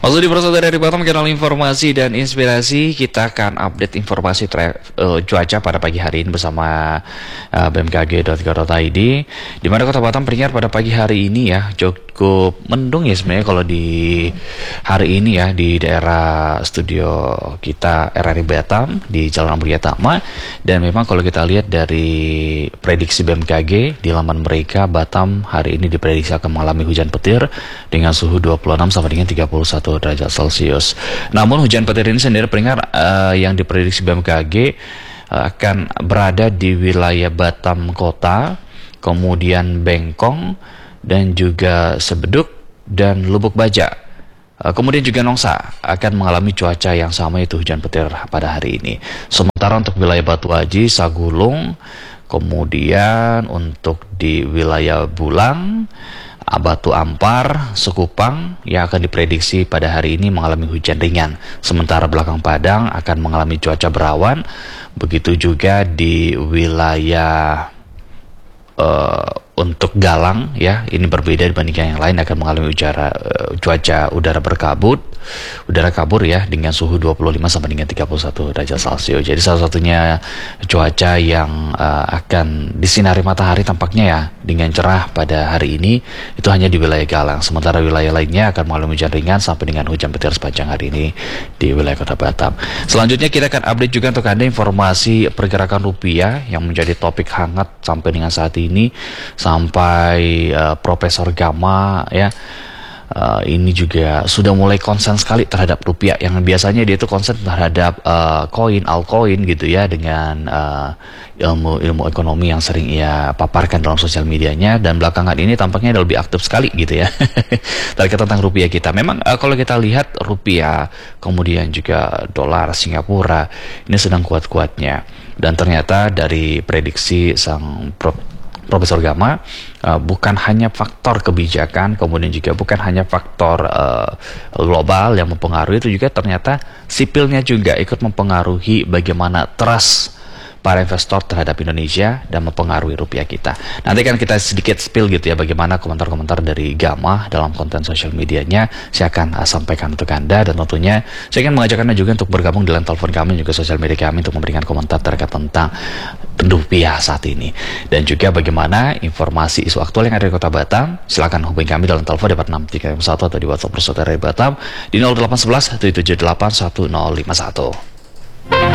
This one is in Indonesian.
Lalu di saudara dari Batam, kanal informasi dan inspirasi, kita akan update informasi cuaca pada pagi hari ini bersama bmkg.go.id. Di mana Kota Batam peringkat pada pagi hari ini ya cukup mendung ya sebenarnya kalau di hari ini ya di daerah studio kita RRI Batam di Jalan Ampuriya Tama. Dan memang kalau kita lihat dari prediksi BMKG di laman mereka, Batam hari ini diprediksi akan mengalami hujan petir dengan suhu 26 sampai dengan 31 derajat Celcius. Namun hujan petir ini sendiri peringkat yang diprediksi BMKG akan berada di wilayah Batam Kota, kemudian Bengkong, dan juga Sebeduk dan Lubuk Baja. Kemudian juga Nongsa akan mengalami cuaca yang sama, yaitu hujan petir pada hari ini. Sementara untuk wilayah Batu Aji, Sagulung, kemudian untuk di wilayah Bulang, Batu Ampar, Sekupang yang akan diprediksi pada hari ini mengalami hujan ringan. Sementara belakang Padang akan mengalami cuaca berawan. Begitu juga di wilayah untuk Galang ya, ini berbeda dibandingkan yang lain, akan mengalami cuaca udara kabur ya dengan suhu 25 sampai dengan 31 derajat Celcius. Jadi salah satunya cuaca yang akan disinari matahari tampaknya ya dengan cerah pada hari ini itu hanya di wilayah Galang. Sementara wilayah lainnya akan mengalami hujan ringan sampai dengan hujan petir sepanjang hari ini di wilayah Kota Batam. Selanjutnya kita akan update juga untuk Anda informasi pergerakan rupiah yang menjadi topik hangat sampai dengan saat ini, sampai Profesor Gama ya ini juga sudah mulai konsen sekali terhadap rupiah, yang biasanya dia itu konsen terhadap altcoin gitu ya, dengan ilmu ekonomi yang sering ia paparkan dalam sosial medianya, dan belakangan ini tampaknya lebih aktif sekali gitu ya terkait tentang rupiah kita. Memang kalau kita lihat rupiah kemudian juga dolar Singapura ini sedang kuat-kuatnya, dan ternyata dari prediksi sang Profesor Gama, bukan hanya faktor kebijakan, kemudian juga bukan hanya faktor global yang mempengaruhi, itu juga ternyata sipilnya juga ikut mempengaruhi bagaimana trust para investor terhadap Indonesia dan mempengaruhi rupiah kita. Nanti kan kita sedikit spill gitu ya bagaimana komentar-komentar dari Gama dalam konten sosial medianya. Saya akan sampaikan untuk Anda, dan tentunya saya ingin mengajak Anda juga untuk bergabung di line telepon kami juga sosial media kami untuk memberikan komentar terkait tentang rupiah saat ini, dan juga bagaimana informasi isu aktual yang ada di Kota Batam. Silakan hubungi kami dalam telepon di 4631 atau di WhatsApp Persaudaraan Batam di 0811 178 1051.